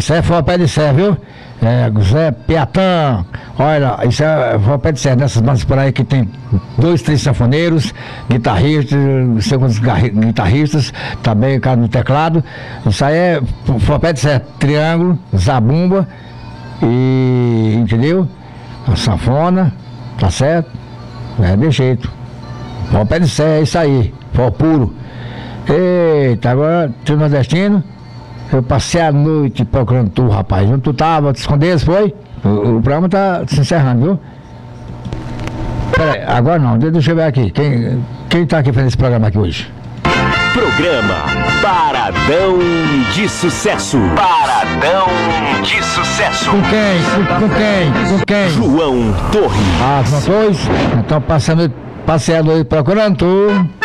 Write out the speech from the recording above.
Isso aí foi o pé de serra, viu? Zé Piatã, olha, isso foi o pé de serra, nessas bandas por aí que tem 2, 3 sanfoneiros, guitarristas, segundos guitarristas, também o cara no teclado. Isso aí foi o pé de serra, triângulo, zabumba e, entendeu? A sanfona, tá certo? De jeito. Foi o pé de serra, é isso aí, foi puro. Eita, agora, tio nordestino. Eu passei a noite procurando tu, rapaz. Onde tu tava? Te escondesse, foi? O programa tá se encerrando, viu? Peraí, agora não, deixa eu ver aqui. Quem tá aqui fazendo esse programa aqui hoje? Programa Paradão de Sucesso. Paradão de Sucesso. Com quem? João Torres. João Torres? Então passei a noite procurando tu.